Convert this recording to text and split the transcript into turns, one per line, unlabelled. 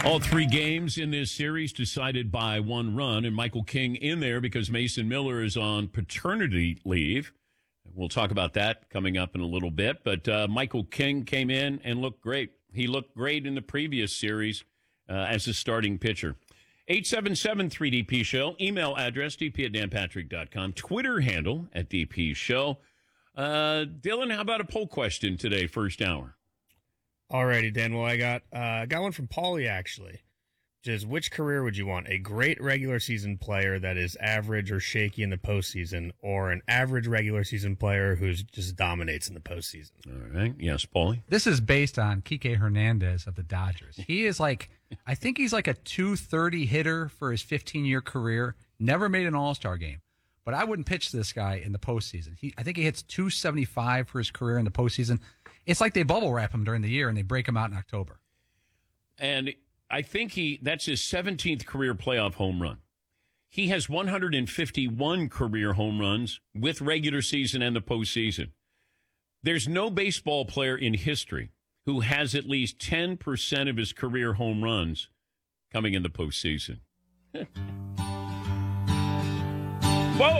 All three games in this series decided by one run, and Michael King in there because Mason Miller is on paternity leave. We'll talk about that coming up in a little bit. But Michael King came in and looked great. He looked great in the previous series as a starting pitcher. 877-3DP Show. Email address, dp@danpatrick.com. Twitter handle @DP Show. Dylan, how about a poll question today, first hour?
Alrighty, Dan. Well, I got one from Paulie, actually. Just which career would you want? A great regular season player that is average or shaky in the postseason, or an average regular season player who just dominates in the postseason?
All right. Yes, Paulie.
This is based on Kike Hernandez of the Dodgers. He is I think he's like a 230 hitter for his 15-year career. Never made an All-Star game. But I wouldn't pitch this guy in the postseason. I think he hits 275 for his career in the postseason. It's like they bubble wrap him during the year and they break him out in October.
And I think that's his 17th career playoff home run. He has 151 career home runs with regular season and the postseason. There's no baseball player in history who has at least 10% of his career home runs coming in the postseason.